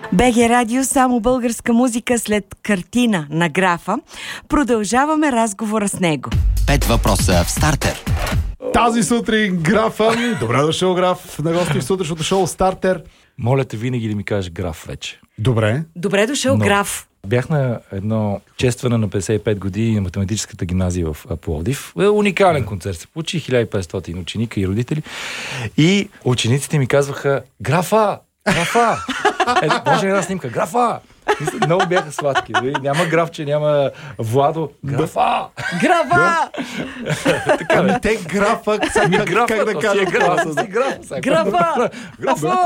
БГ Радио, само българска музика след картина на Графа. Продължаваме разговора с него. 5 въпроса в стартер. Тази сутрин Графа. Добре дошъл, Граф, на гости в сутрешното шоу Стартер. Моля те винаги да ми кажеш Граф вече. Добре. Добре дошъл, Граф. Бях на едно честване на 55 години на математическата гимназия в Пловдив. Уникален концерт се получи, 1500 ученика и родители. И учениците ми казваха: Графа! Графа! Може една снимка. Графа! Много бяха сладки. Няма Графче, няма Владо. Графа! Графа! Ами те Графа, как да кажа? Графа! Графа!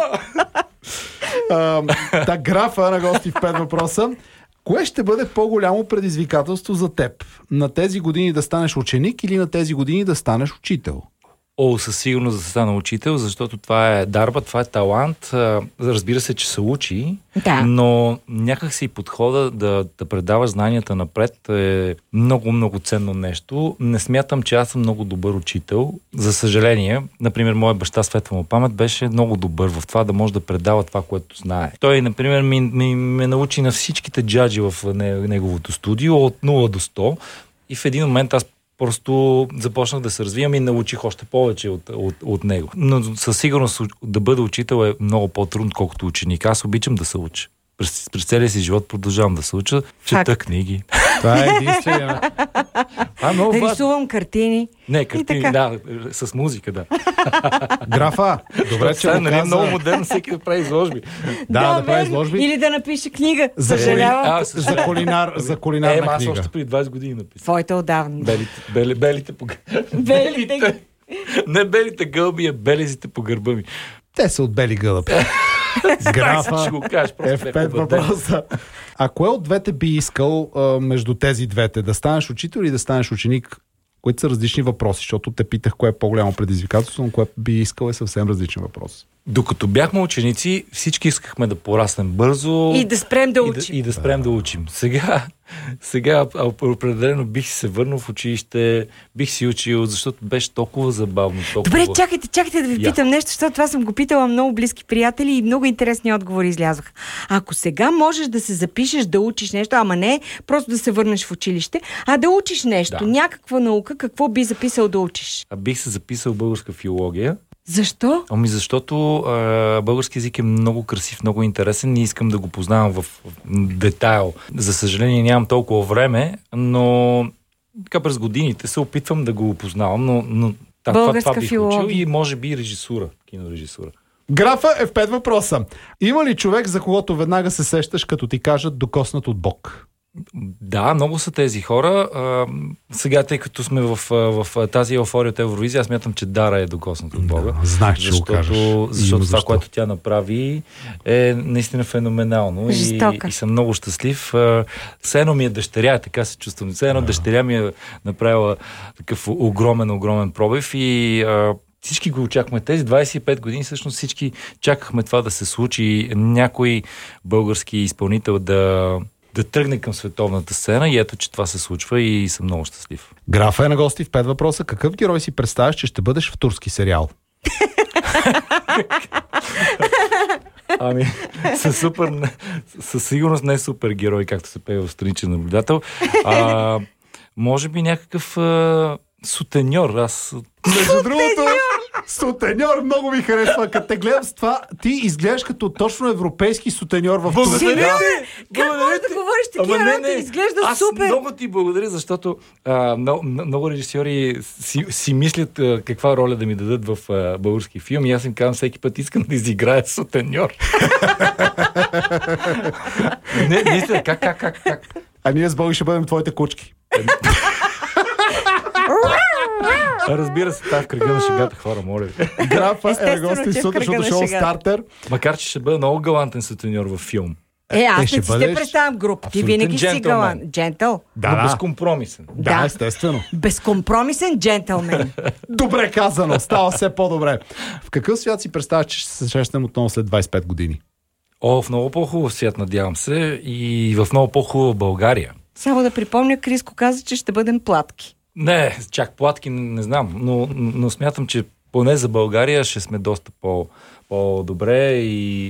Та Графа на гости в 5 въпроса. Кое ще бъде по-голямо предизвикателство за теб? На тези години да станеш ученик или на тези години да станеш учител? Със сигурност да стана учител, защото това е дарба, това е талант. Разбира се, че се учи, но някак си подхода да предаваш знанията напред е много, много ценно нещо. Не смятам, че аз съм много добър учител. За съжаление, например, моя баща, светла му памет, беше много добър в това да може да предава това, което знае. Той, например, ме научи на всичките джаджи в неговото студио от 0 до 100 и в един момент аз просто започнах да се развивам и научих още повече от него. Но със сигурност да бъда учител е много по-трудно, колкото ученик. Аз обичам да се уча. През целия си живот продължавам да се уча. Чета книги. Това е единствено. Рисувам картини. Не, картини, да. С музика, да. Графа, добре, че го каза. Много модерно всеки да прави изложби. Да прави изложби. Или да напише книга. За кулинарна аз книга. още преди 20 години написах. Твоите отдавна. Белите по Белите. Не белите гълби, а белезите по гърба ми. Те са от бели гълъби. Графа е в 5 въпроса. А кое от двете би искал между тези двете? Да станеш учител или да станеш ученик? Които са различни въпроси, защото те питах кое е по-голямо предизвикателство, но кое би искал е съвсем различен въпрос. Докато бяхме ученици, всички искахме да пораснем бързо и да спрем да учим. И да спрем да учим. Сега определено бих се върнал в училище, бих си учил, защото беше толкова забавно. Добре, чакайте да ви питам нещо, защото това съм го питала много близки приятели и много интересни отговори излязоха. Ако сега можеш да се запишеш да учиш нещо, ама не просто да се върнеш в училище, а да учиш нещо, някаква наука, какво би записал да учиш? Бих се записал българска филология. Защо? Защото български език е много красив, много интересен и искам да го познавам в детайл. За съжаление нямам толкова време, но така през годините се опитвам да го опознавам, но това бих учил и може би режисура, кинорежисура. Графа е в 5 въпроса. Има ли човек, за когото веднага се сещаш, като ти кажат докоснат от Бог? Да, много са тези хора. Сега, тъй като сме в тази еуфория от Евровизия, аз смятам, че Дара е докоснат от Бога. Знаех, че го кажеш. Защото това, което тя направи, е наистина феноменално. И съм много щастлив. Все едно ми е дъщеря, така се чувствам. Все едно дъщеря ми е направила такъв огромен пробив и всички го очакваме. Тези 25 години всъщност всички чакахме това да се случи. Някой български изпълнител да тръгне към световната сцена и ето, че това се случва и съм много щастлив. Графа е на гости в 5 въпроса. Какъв герой си представяш, че ще бъдеш в турски сериал? Със сигурност не е супер герой, както се пее в Страничен наблюдател. Може би някакъв сутеньор. Между другото, сутеньор много ми харесва. Като те гледам с това, ти изглеждаш като точно европейски сутеньор в Турция. Как можеш да говориш такива работи? Изглежда супер. Аз много ти благодаря, защото много режисьори си мислят каква роля да ми дадат в български филм и аз им казвам всеки път, искам да изиграя сутеньор. Не, как? А ние с Боги ще бъдем твоите кучки. Разбира се, тази в кръга на шегата, хора, моля ви. Графа е на гости в сутрешното шоу Стартер. Макар че ще бъде много галантен сутеньор във филм. Аз не си те представям група. Ти винаги си галантен. Джентъл. Да, безкомпромисен. Да, естествено. Безкомпромисен джентълмен. Добре казано, става все по-добре. В какъв свят си представяш, че ще се срещнем отново след 25 години? В много по-хубав свят, надявам се, и в много по-хубава България. Само да припомня, Криско каза, че ще бъдем платки. Не, чак платки не знам, но смятам, че поне за България ще сме доста по-добре и